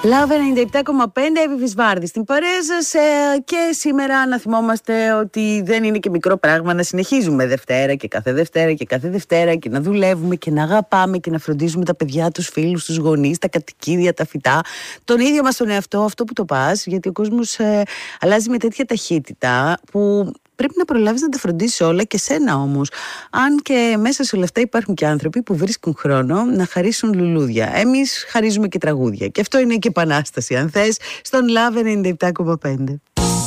Love 97,5 Εύη Βάρδη στην παρέα σας, και σήμερα να θυμόμαστε ότι δεν είναι και μικρό πράγμα να συνεχίζουμε Δευτέρα και κάθε Δευτέρα και κάθε Δευτέρα και να δουλεύουμε και να αγαπάμε και να φροντίζουμε τα παιδιά, τους φίλους, τους γονείς, τα κατοικίδια, τα φυτά, τον ίδιο μας τον εαυτό, αυτό που το πας, γιατί ο κόσμος αλλάζει με τέτοια ταχύτητα που πρέπει να προλάβεις να τα φροντίσεις όλα, και σένα όμως. Αν και μέσα σε όλα αυτά υπάρχουν και άνθρωποι που βρίσκουν χρόνο να χαρίσουν λουλούδια. Εμείς χαρίζουμε και τραγούδια. Και αυτό είναι και επανάσταση, αν θες, στον Love 97,5.